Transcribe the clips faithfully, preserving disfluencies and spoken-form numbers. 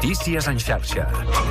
Notícies en xarxa.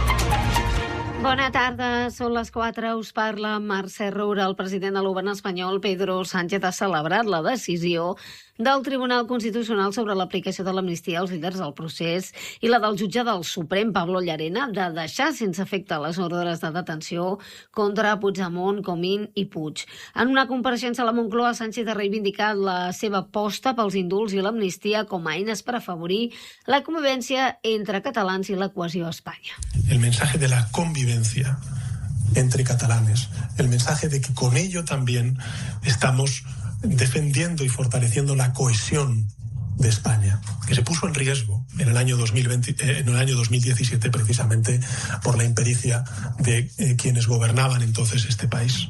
Bona tarda, són les quatre, us parla Mercè Roura. El president del govern espanyol, Pedro Sánchez, ha celebrat la decisió del Tribunal Constitucional sobre l'aplicació de l'amnistia als líders del procés i la del jutge del Suprem, Pablo Llarena, de deixar sense efecte les ordres de detenció contra Puigdemont, Comín i Puig. En una compareixença a la Moncloa, Sánchez ha reivindicat la seva aposta pels indults i l'amnistia com a eines per afavorir la convivència entre catalans i la cohesió a Espanya. El mensaje de la convivencia entre catalanes, el mensaje de que con ello también estamos defendiendo y fortaleciendo la cohesión de España, que se puso en riesgo en el año dos mil veinte, eh, en el año dos mil diecisiete precisamente por la impericia de eh, quienes gobernaban entonces este país.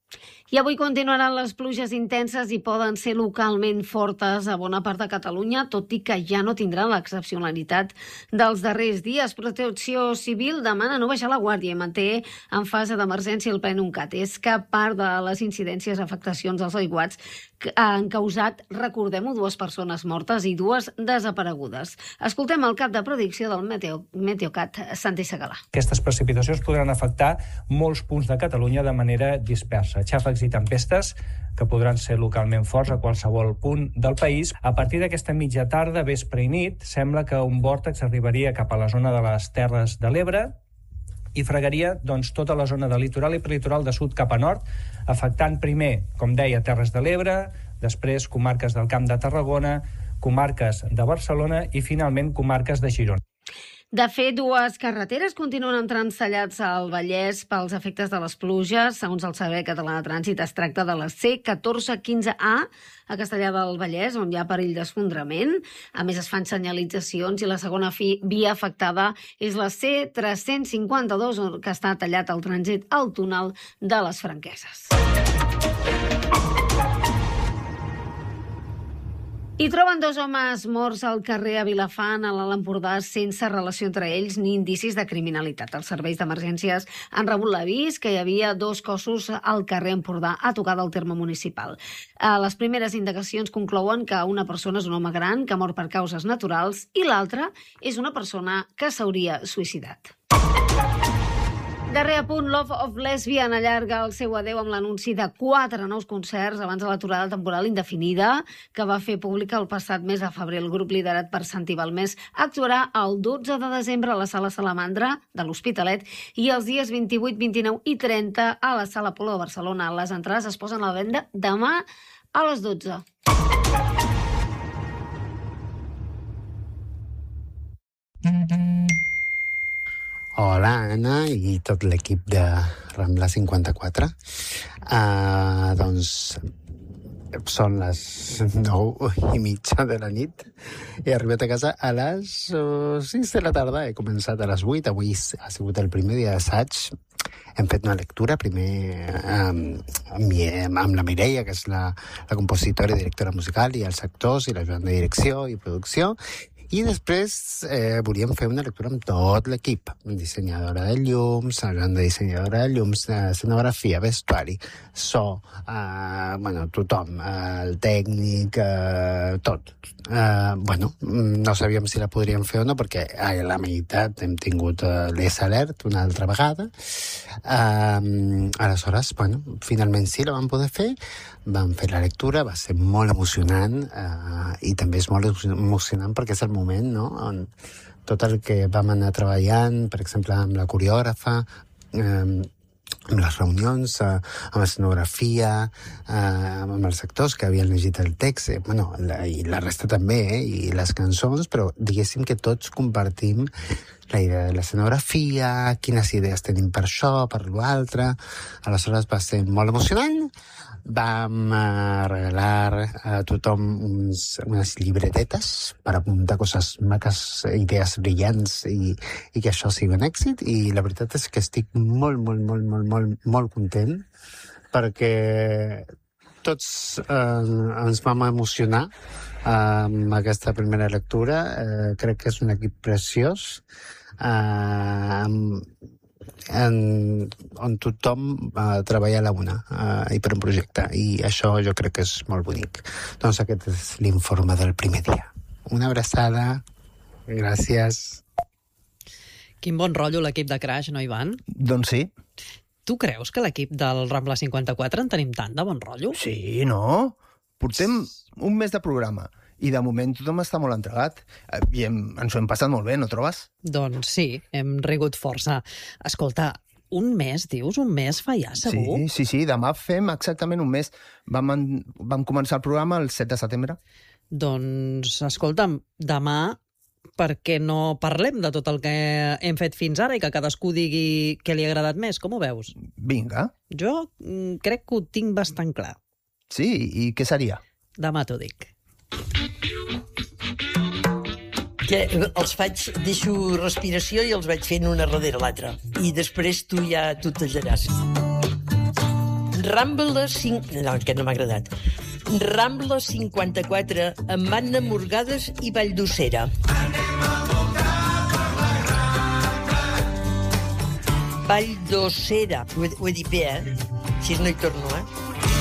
I avui continuaran les pluges intenses i poden ser localment fortes a bona part de Catalunya, tot i que ja no tindran l'excepcionalitat dels darrers dies. Protecció Civil demana no baixar la guàrdia i manté en fase d'emergència el Plenumcat. És que part de les incidències, afectacions dels aiguats han causat, recordem-ho, dues persones mortes i dues desaparegudes. Escoltem el cap de predicció del Meteo, Meteocat, Santi Segalà. Aquestes precipitacions podran afectar molts punts de Catalunya de manera dispersa. Xàfecs i tempestes que podran ser localment forts a qualsevol punt del país. A partir d'aquesta mitja tarda, vespre i nit, sembla que un vòrtex arribaria cap a la zona de les Terres de l'Ebre i fregaria doncs, tota la zona del litoral i prelitoral de sud cap a nord, afectant primer, com deia, Terres de l'Ebre, després comarques del Camp de Tarragona, comarques de Barcelona i finalment comarques de Girona. De fet, dues carreteres continuen entrant tallats al Vallès pels efectes de les pluges. Segons el Servei Català de Trànsit, es tracta de la C catorze quinze A a Castellar del Vallès, on hi ha perill d'esfondrament. A més, es fan senyalitzacions i la segona fi, via afectada és la C tres-cents cinquanta-dos, que està tallat el trànsit al túnel de les Franqueses. I troben dos homes morts al carrer a Vilafant, a l'Alt Empordà, sense relació entre ells ni indicis de criminalitat. Els serveis d'emergències han rebut l'avís que hi havia dos cossos al carrer Empordà, a tocar del terme municipal. Les primeres indagacions conclouen que una persona és un home gran que ha mort per causes naturals i l'altra és una persona que s'hauria suïcidat. Darrer apunt, Love of Lesbian allarga el seu adeu amb l'anunci de quatre nous concerts abans de l'aturada temporal indefinida que va fer pública el passat mes de febrer. El grup liderat per Santi Balmés actuarà el dotze de desembre a la Sala Salamandra de l'Hospitalet i els dies vint-i-vuit, vint-i-nou i trenta a la Sala Apolo de Barcelona. Les entrades es posen a la venda demà a les dotze. Hola, Anna, i tot l'equip de Rambla cinquanta-quatre. Uh, doncs són les nou i mitja de la nit. He arribat a casa a les uh, sis de la tarda. He començat a les vuit. Avui ha sigut el primer dia d'assaig. Hem fet una lectura, primer um, amb, amb la Mireia, que és la, la compositora i directora musical, i els actors, i l'ajudant de direcció i producció. I després eh, volíem fer una lectura amb tot l'equip, dissenyadora de llums, ajudant de dissenyadora de llums, escenografia, vestuari, so, eh, bueno, tothom, eh, el tècnic, eh, tot. Eh, bueno, no sabíem si la podríem fer o no, perquè a la meitat hem tingut eh, l'S Alert una altra vegada. Eh, aleshores, bueno, finalment sí, la vam poder fer, vam fer la lectura, va ser molt emocionant eh, i també és molt emocionant perquè és el moment, no?, on tot el que vam anar treballant, per exemple, amb la coreògrafa, eh, amb les reunions, eh, amb l'escenografia, eh, amb els actors que havien llegit el text, eh, bueno, la, i la resta també, eh, i les cançons, però diguéssim que tots compartim la idea de l'escenografia, quines idees tenim per això, per l'altre. Aleshores va ser molt emocionant. Vam uh, regalar a tothom uns, unes llibretetes per apuntar coses maques, idees brillants i, i que això sigui un èxit. I la veritat és que estic molt, molt, molt, molt, molt, molt content perquè tots eh, ens vam emocionar eh, amb aquesta primera lectura. Eh, crec que és un equip preciós. Eh, en, on tothom uh, treballa a la una uh, i per un projecte, i això jo crec que és molt bonic. Doncs aquest és l'informe del primer dia. Una abraçada, gràcies. Quin bon rotllo l'equip de Crash, no, Ivan? Doncs sí. Tu creus que l'equip del Rambla cinquanta-quatre en tenim tant de bon rotllo? Sí, no? Portem un mes de programa i de moment tothom està molt entregat. I hem, ens ho hem passat molt bé, no trobes? Doncs sí, hem rigut força. Escolta, un mes, dius? Un mes fa ja, segur? Sí, sí, sí, demà fem exactament un mes. Vam, en, vam començar el programa el set de setembre. Doncs, escolta'm, demà per què no parlem de tot el que hem fet fins ara i que cadascú digui què li ha agradat més? Com ho veus? Vinga. Jo mm, crec que ho tinc bastant clar. Sí, i què seria? Demà t'ho dic. Que els faig, deixo respiració i els vaig fent una darrere l'altra. I després tu ja tutejaràs. Rambla cinc... No, aquest no m'ha agradat. Rambla cinquanta-quatre amb Anna Morgades i Valldosera. Valldosera. Ho he, ho he dit bé, eh? Si no hi torno, eh?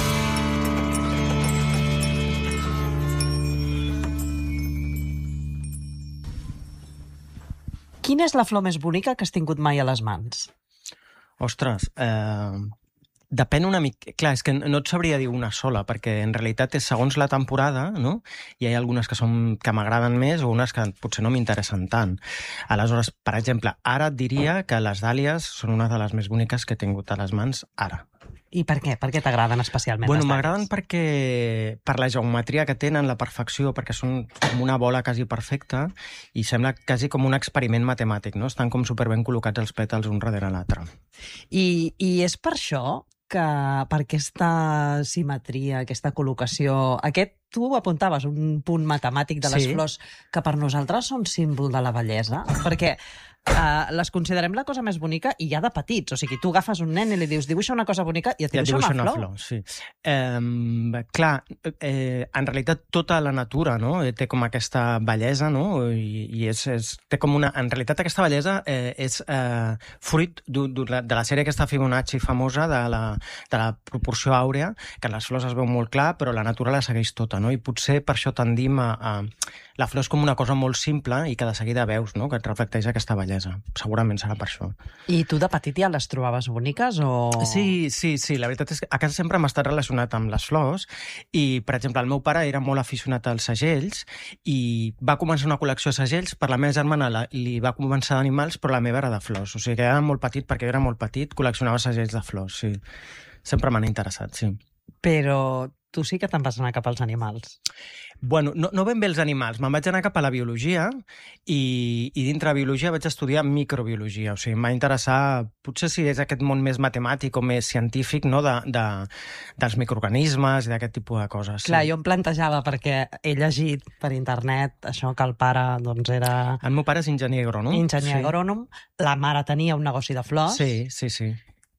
Quina és la flor més bonica que has tingut mai a les mans? Ostres, eh, depèn una mica... Clar, és que no et sabria dir una sola, perquè en realitat és segons la temporada, no? I hi ha algunes que, són, que m'agraden més o unes que potser no m'interessen tant. Aleshores, per exemple, ara et diria que les dàlies són una de les més boniques que he tingut a les mans ara. I per què? Per què t'agraden especialment Bueno, les m'agraden dàlies? perquè per la geometria que tenen, la perfecció, perquè són com una bola quasi perfecta i sembla quasi com un experiment matemàtic, no? Estan com superben col·locats els pètals un darrere l'altre. I, I és per això que per aquesta simetria, aquesta col·locació, aquest, tu apuntaves un punt matemàtic de les Sí. flors que per nosaltres són símbol de la bellesa, perquè uh, les considerem la cosa més bonica i ja de petits, o sigui, tu agafes un nen i li dius dibuixa una cosa bonica i et Ja et dibuixa, dibuixa una, una flor. flor, sí. Eh, clar, eh, en realitat tota la natura, no?, té com aquesta bellesa, no?, i, i és, és, té com una... En realitat aquesta bellesa eh, és eh, fruit de la sèrie aquesta Fibonacci famosa de la, de la proporció àurea, que en les flors es veu molt clar, però la natura la segueix tota, no?, i potser per això tendim a... a la flor és com una cosa molt simple i que de seguida veus, no?, que et reflecteix aquesta bellesa. Segurament serà per això. I tu de petit ja les trobaves boniques o...? Sí, sí, sí. La veritat és que a casa sempre hem estat relacionat amb les flors i, per exemple, el meu pare era molt aficionat als segells i va començar una col·lecció de segells. Per la meva germana la, li va començar d'animals, però la meva era de flors. O sigui que era molt petit, perquè jo era molt petit, col·leccionava segells de flors, sí. Sempre m'han interessat, sí. Però tu sí que te'n vas anar cap als animals. Bueno, no, no ben bé els animals. Me'n vaig anar cap a la biologia i, i dintre de biologia vaig estudiar microbiologia. O sigui, em va interessar, potser si és aquest món més matemàtic o més científic, no?, de, de, dels microorganismes i d'aquest tipus de coses. Clar, sí. jo em plantejava, perquè he llegit per internet això que el pare doncs, era... El meu pare és enginyer agrònom. Enginyer sí. agrònom. La mare tenia un negoci de flors. Sí, sí, sí.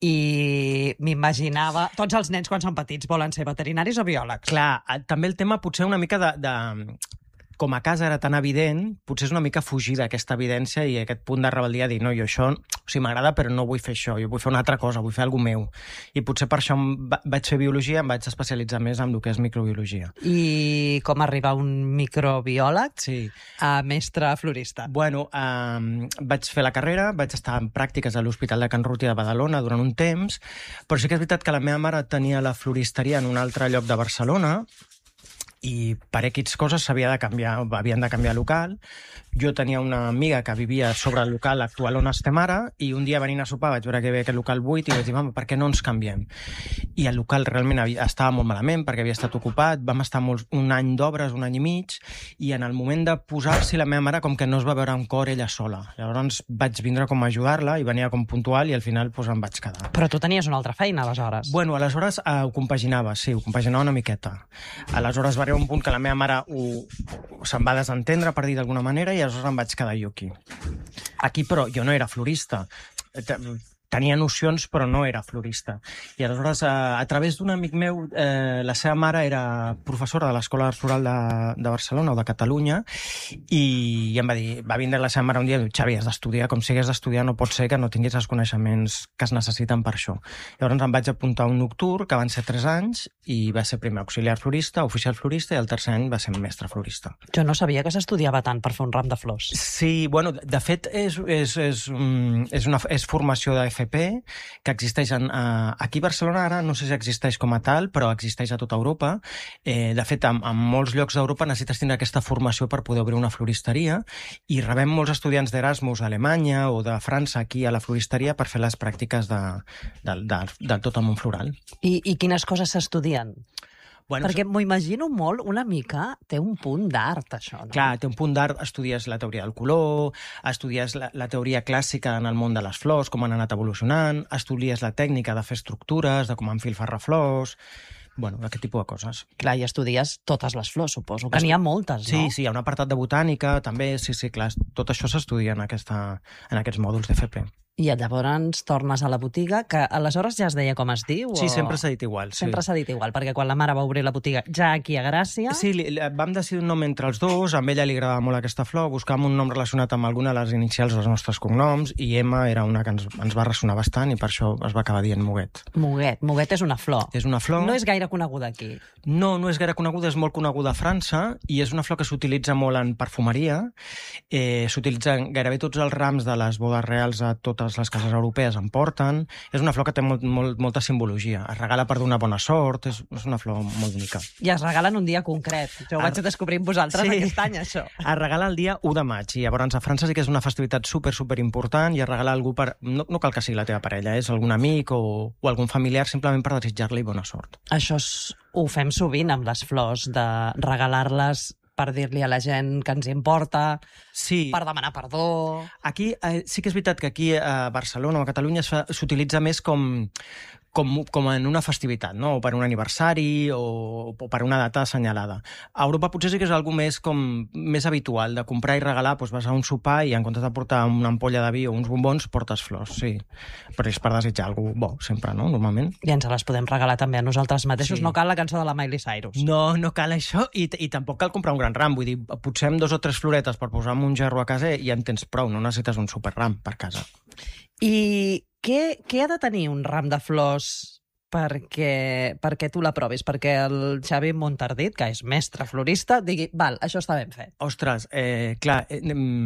I m'imaginava... Tots els nens, quan són petits, volen ser veterinaris o biòlegs. Clar, també el tema potser una mica de... de... com a casa era tan evident, potser és una mica fugir d'aquesta evidència i aquest punt de rebel·lia, dir, no, jo això, o sigui, m'agrada, però no vull fer això, jo vull fer una altra cosa, vull fer alguna meu. I potser per això vaig fer biologia, em vaig especialitzar més en el que és microbiologia. I com arribar un microbiòleg sí. a mestre florista? Bueno, eh, vaig fer la carrera, vaig estar en pràctiques a l'Hospital de Can Ruti de Badalona durant un temps, però sí que és veritat que la meva mare tenia la floristeria en un altre lloc de Barcelona, i per X coses s'havia de canviar, havien de canviar local. Jo tenia una amiga que vivia sobre el local actual on estem ara i un dia venint a sopar vaig veure que hi havia aquest local buit i vaig dir, mama, per què no ens canviem? I el local realment havia, estava molt malament perquè havia estat ocupat, vam estar molts, un any d'obres, un any i mig, i en el moment de posar-s'hi la meva mare com que no es va veure amb cor ella sola. Llavors vaig vindre com a ajudar-la i venia com puntual i al final pues, em vaig quedar. Però tu tenies una altra feina, aleshores. Bueno, aleshores eh, ho compaginava, sí, ho compaginava una miqueta. Aleshores va arribar un punt que la meva mare ho, se'n va desentendre, per dir d'alguna manera, i aleshores em vaig quedar jo aquí. Aquí, però, jo no era florista. tenia nocions, però no era florista. I aleshores, a, a través d'un amic meu, eh, la seva mare era professora de l'Escola Rural de, de Barcelona o de Catalunya, i, i em va dir, va vindre la seva mare un dia i diu, Xavi, has d'estudiar, com si hagués d'estudiar, no pot ser que no tinguis els coneixements que es necessiten per això. Llavors em vaig apuntar a un nocturn, que van ser tres anys, i va ser primer auxiliar florista, oficial florista, i el tercer any va ser mestre florista. Jo no sabia que s'estudiava tant per fer un ram de flors. Sí, bueno, de fet, és, és, és, és, una, és formació de F P que existeix en, uh, aquí a Barcelona, ara no sé si existeix com a tal, però existeix a tota Europa. Eh, de fet, en, en molts llocs d'Europa necessites tenir aquesta formació per poder obrir una floristeria, i rebem molts estudiants d'Erasmus d'Alemanya o de França aquí a la floristeria per fer les pràctiques de, de, de, de tot el món floral. I, i quines coses s'estudien? Bueno, Perquè m'ho imagino molt, una mica, té un punt d'art, això, no? Clar, té un punt d'art, estudies la teoria del color, estudies la, la teoria clàssica en el món de les flors, com han anat evolucionant, estudies la tècnica de fer estructures, de com enfilferrar flors, bueno, aquest tipus de coses. Clar, i estudies totes les flors, suposo, que n'hi ha moltes, sí, no? Sí, sí, hi ha un apartat de botànica, també, sí, sí, clar, tot això s'estudia en, aquesta, en aquests mòduls d'F P. I llavors tornes a la botiga, que aleshores ja es deia com es diu? Sí, o... sempre s'ha dit igual. Sí. Sempre s'ha dit igual, perquè quan la mare va obrir la botiga ja aquí a Gràcia... Sí, li, li, vam decidir un nom entre els dos, amb ella li agradava molt aquesta flor, buscàvem un nom relacionat amb alguna de les inicials dels nostres cognoms, i Emma era una que ens, ens va ressonar bastant, i per això es va acabar dient Muguet. Muguet. Muguet és una flor. És una flor... No és gaire coneguda aquí. No, no és gaire coneguda, és molt coneguda a França, i és una flor que s'utilitza molt en perfumeria. Eh, S'utilitzen gairebé tots els rams de les bodes reals a totes les cases europees en porten. És una flor que té molt, molt, molta simbologia. Es regala per donar bona sort, és, és una flor molt bonica. I es regalen un dia concret. Jo ho vaig descobrir amb vosaltres sí. aquest any, això. Es regala el dia u de maig, i llavors a França sí que és una festivitat super, super important, i es regala algú per... No, no cal que sigui la teva parella, és algun amic o, o algun familiar, simplement per desitjar-li bona sort. Això és, ho fem sovint amb les flors, de regalar-les per dir-li a la gent que ens importa, sí. Per demanar perdó... Aquí eh, sí que és veritat que aquí a Barcelona o a Catalunya s'utilitza més com, com, com en una festivitat, no? O per un aniversari o, o per una data assenyalada. A Europa potser sí que és algo més, com, més habitual, de comprar i regalar, doncs vas a un sopar i en comptes de portar una ampolla de vi o uns bombons, portes flors, sí. Però és per desitjar alguna cosa bo, sempre, no? Normalment. I ens les podem regalar també a nosaltres mateixos. Sí. No cal la cançó de la Miley Cyrus. No, no cal això, i, i tampoc cal comprar un gran ram, vull dir, potser amb dos o tres floretes per posar en un gerro a casa i ja en tens prou, no necessites un superram per casa. I què, què ha de tenir un ram de flors perquè, perquè tu la provis? Perquè el Xavi Montardit, que és mestre florista, digui, val, això està ben fet. Ostres, eh, clar, eh,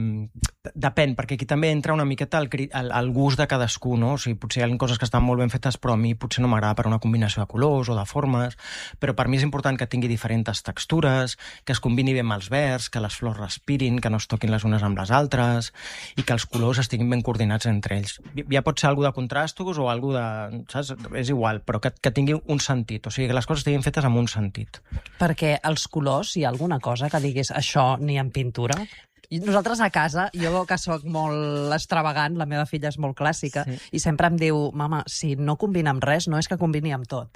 depèn, perquè aquí també entra una miqueta el, el, el gust de cadascú, no? O sigui, potser hi ha coses que estan molt ben fetes, però a mi potser no m'agrada per una combinació de colors o de formes, però per mi és important que tingui diferents textures, que es combini bé amb els verds, que les flors respirin, que no es toquin les unes amb les altres, i que els colors estiguin ben coordinats entre ells. Ja pot ser alguna de contrastos o alguna de... saps? És igual, però que, que tingui un sentit, o sigui, que les coses estiguin fetes amb un sentit. Perquè els colors, hi ha alguna cosa que diguis això ni en pintura? Nosaltres a casa, jo que sóc molt extravagant, la meva filla és molt clàssica, sí. I sempre em diu, mama, si no combina amb res, no és que combini amb tot.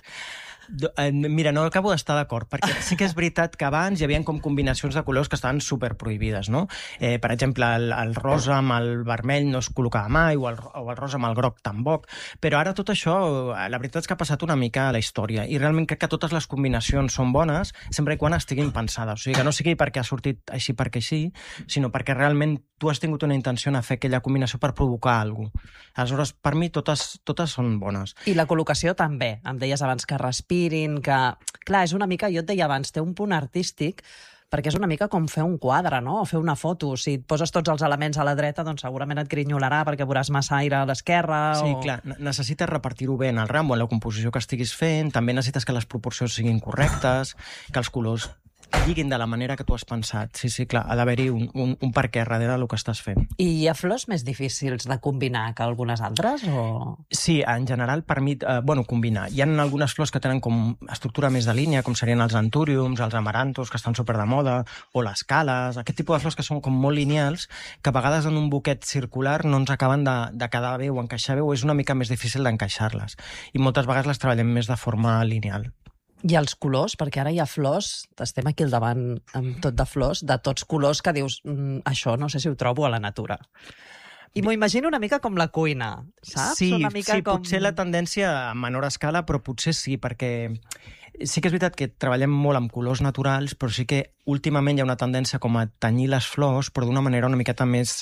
Mira, no acabo d'estar d'acord, perquè sí que és veritat que abans hi havia com combinacions de colors que estaven superprohibides, no? Eh, per exemple, el, el rosa amb el vermell no es col·locava mai, o el, o el rosa amb el groc tampoc, però ara tot això, la veritat és que ha passat una mica a la història, i realment crec que totes les combinacions són bones, sempre i quan estiguin pensades, o sigui, que no sigui perquè ha sortit així perquè sí, sinó perquè realment tu has tingut una intenció a fer aquella combinació per provocar alguna cosa. Aleshores, per mi, totes, totes són bones. I la col·locació també. Em deies abans que respirin, que... Clar, és una mica, jo et deia abans, té un punt artístic, perquè és una mica com fer un quadre, no? O fer una foto. Si et poses tots els elements a la dreta, doncs segurament et grinyolarà perquè veuràs massa aire a l'esquerra. Sí, o... clar, necessites repartir-ho bé en el ram o en la composició que estiguis fent, també necessites que les proporcions siguin correctes, que els colors lliguin de la manera que tu has pensat. Sí, sí, clar, ha d'haver-hi un, un, un per què darrere del que estàs fent. I hi ha flors més difícils de combinar que algunes altres? O... Sí, en general, per mi, eh, bueno, combinar. Hi ha algunes flors que tenen com estructura més de línia, com serien els antúriums, els amarantos, que estan super de moda, o les cales, aquest tipus de flors que són com molt lineals, que a vegades en un buquet circular no ens acaben de, de quedar bé o encaixar bé, o és una mica més difícil d'encaixar-les. I moltes vegades les treballem més de forma lineal. I els colors, perquè ara hi ha flors, estem aquí al davant amb tot de flors, de tots colors que dius, mm, això no sé si ho trobo a la natura. I m'ho imagino una mica com la cuina, saps? Sí, una mica sí com... potser la tendència a menor escala, però potser sí, perquè sí que és veritat que treballem molt amb colors naturals, però sí que últimament hi ha una tendència com a tenyir les flors, però d'una manera una miqueta més...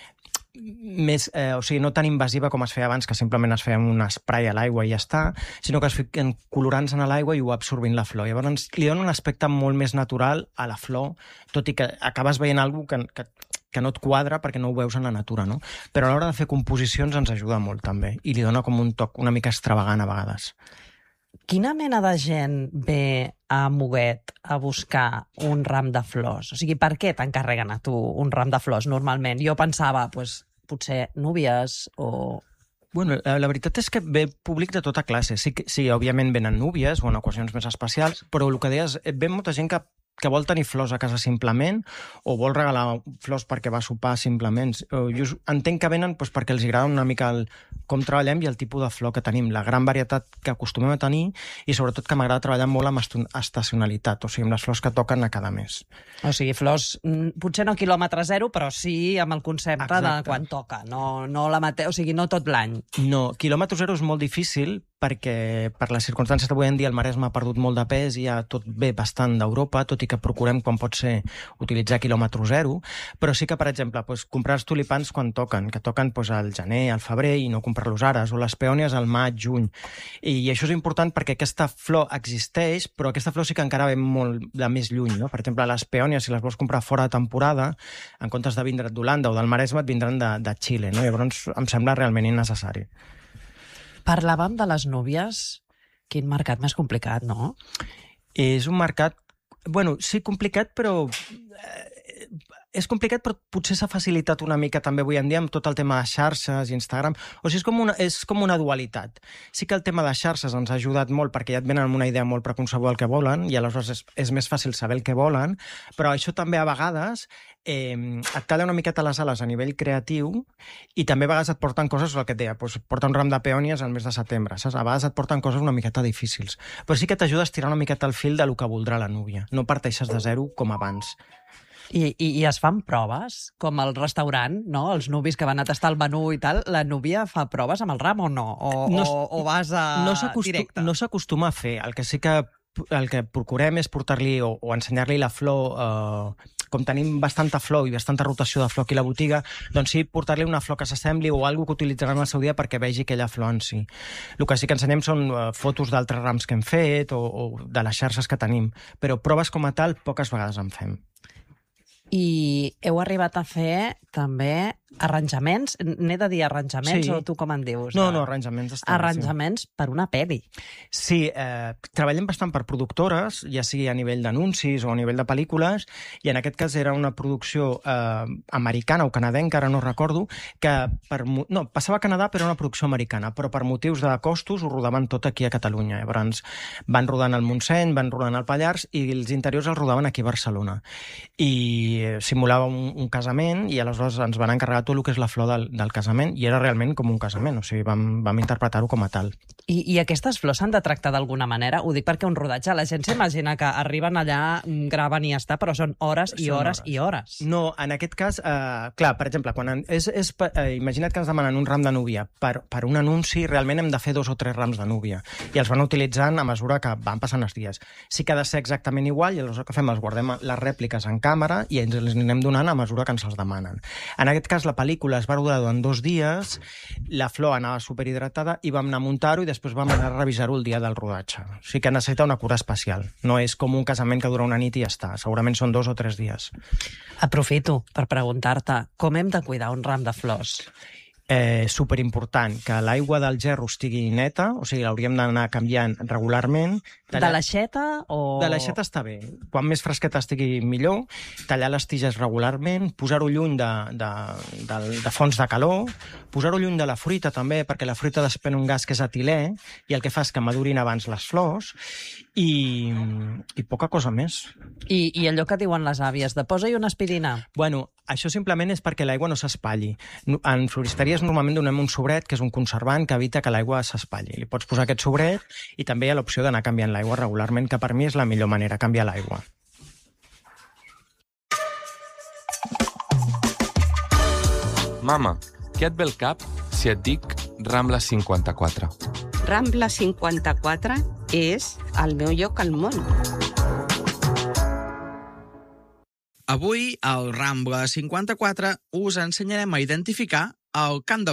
més, eh, o sigui, no tan invasiva com es feia abans, que simplement es feia un spray a l'aigua i ja està, sinó que es fiquen colorants a l'aigua i ho va absorbint la flor. Llavors li dona un aspecte molt més natural a la flor, tot i que acabes veient alguna cosa que, que, que no et quadra perquè no ho veus en la natura, no? Però a l'hora de fer composicions ens ajuda molt també, i li dona com un toc una mica extravagant a vegades. Quina mena de gent ve a Muguet a buscar un ram de flors? O sigui, per què t'encarreguen a tu un ram de flors normalment? Jo pensava, pues, potser núvies o... Bueno, la, la veritat és que ve públic de tota classe. Sí, que, sí, òbviament venen núvies o en ocasions més especials, però el que deies, ve molta gent que que vol tenir flors a casa simplement o vol regalar flors perquè va sopar simplement. Jo entenc que venen doncs, perquè els agrada una mica el, com treballem i el tipus de flor que tenim, la gran varietat que acostumem a tenir i sobretot que m'agrada treballar molt amb estacionalitat, o sigui, amb les flors que toquen a cada mes. O sigui, flors, potser no quilòmetre zero, però sí amb el concepte Exacte. De quan toca, no, no la mate... o sigui, no tot l'any. No, quilòmetre zero és molt difícil perquè per les circumstàncies d'avui en dia el Maresme ha perdut molt de pes i ja tot ve bastant d'Europa, tot i que procurem, quan pot ser, utilitzar quilòmetre zero, però sí que, per exemple, doncs, comprar els tulipans quan toquen, que toquen doncs, al gener, al febrer, i no comprar-los ara, o les peònies al maig, juny. I això és important perquè aquesta flor existeix, però aquesta flor sí que encara ve molt de més lluny, no? Per exemple, les peònies, si les vols comprar fora de temporada, en comptes de vindre d'Holanda o del Maresme, et vindran de, de Xile, no? Llavors em sembla realment innecessari. Parlàvem de les núvies. Quin mercat més complicat, no? És un mercat, bueno, sí, complicat, però... Eh, és complicat, però potser s'ha facilitat una mica també avui en dia amb tot el tema de xarxes, Instagram... O sigui, és com una, és com una dualitat. Sí que el tema de xarxes ens ha ajudat molt perquè ja et venen amb una idea molt preconcebuda del que volen i aleshores és, és més fàcil saber el que volen, però això també a vegades eh, et talla una miqueta les ales a nivell creatiu i també a vegades et porten coses, el que et deia, doncs porta un ram de peònies al mes de setembre, saps? A vegades et porten coses una miqueta difícils, però sí que t'ajuda a estirar una miqueta el fil de lo que voldrà la núvia. No parteixes de zero com abans. I, i, I es fan proves, com al restaurant, no? Els nuvis que van a tastar el menú i tal, la núvia fa proves amb el ram o no? O, no, o, o vas a no directe? No s'acostuma a fer. El que sí que el que procurem és portar-li o, o ensenyar-li la flor, eh, com tenim bastanta flor i bastanta rotació de flor aquí a la botiga, doncs sí, portar-li una flor que s'assembli o alguna que utilitzarà en el seu dia perquè vegi aquella flor en si. El que sí que ensenyem són eh, fotos d'altres rams que hem fet o, o de les xarxes que tenim, però proves com a tal poques vegades en fem. I heu arribat a fer també arranjaments? N'he de dir arranjaments sí. O tu com en dius? No, no, arranjaments. Està arranjaments sí. Per una pel·li. Sí, eh, treballem bastant per productores, ja sigui a nivell d'anuncis o a nivell de pel·lícules, i en aquest cas era una producció eh, americana o canadenca, ara no recordo, que per, no, passava a Canadà però era una producció americana, però per motius de costos ho rodaven tot aquí a Catalunya. Llavors van rodant al Montseny, van rodant al Pallars i els interiors els rodaven aquí a Barcelona. I simulava un, un casament i aleshores ens van encarregar tot el que és la flor del, del casament i era realment com un casament, o sigui, vam, vam interpretar-ho com a tal. I, i aquestes flors s'han de tractar d'alguna manera? Ho dic perquè un rodatge, la gent s'imagina que arriben allà, graven i ja està, però són hores i són hores, hores i hores. No, en aquest cas, eh, clar, per exemple, quan en, és, és, eh, imagina't que ens demanen un ram de núvia. Per, per un anunci realment hem de fer dos o tres rams de núvia i els van utilitzant a mesura que van passant els dies. Sí que ha de ser exactament igual i aleshores el que fem, els guardem les rèpliques en càmera i ens les anem donant a mesura que ens els demanen. En aquest cas, la pel·lícula es va rodar durant dos dies, la flor anava superhidratada i vam anar a muntar-ho i després vam anar a revisar-ho el dia del rodatge. O sigui que necessita una cura especial. No és com un casament que dura una nit i ja està. Segurament són dos o tres dies. Aprofito per preguntar-te com hem de cuidar un ram de flors? Eh, superimportant, que l'aigua del gerro estigui neta, o sigui, l'hauríem d'anar canviant regularment. Tallar... De l'aixeta o...? De l'aixeta està bé. Quan més fresqueta estigui millor, tallar les tiges regularment, posar-ho lluny de, de, de, de fonts de calor, posar-ho lluny de la fruita també, perquè la fruita desprèn un gas que és etilè i el que fa és que madurin abans les flors i, i poca cosa més. I, I allò que diuen les àvies, de posa-hi una aspirina? Bueno, això simplement és perquè l'aigua no s'espatlli. En floristeries normalment donem un sobret, que és un conservant que evita que l'aigua s'espatlli. Li pots posar aquest sobret i també hi ha l'opció d'anar canviant l'aigua regularment, que per mi és la millor manera, canviar l'aigua. Mama, Què et ve al cap si et dic Rambla cinquanta-quatre? Rambla cinquanta-quatre és el meu lloc al món. Avui, al Rambla cinquanta-quatre, us ensenyarem a identificar el cant del